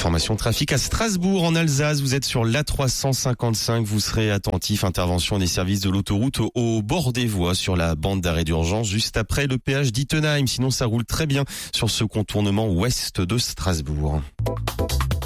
Information trafic à Strasbourg en Alsace. Vous êtes sur l'A355. Vous serez attentif. Intervention des services de l'autoroute au bord des voies sur la bande d'arrêt d'urgence juste après le péage d'Ittenheim. Sinon, ça roule très bien sur ce contournement ouest de Strasbourg.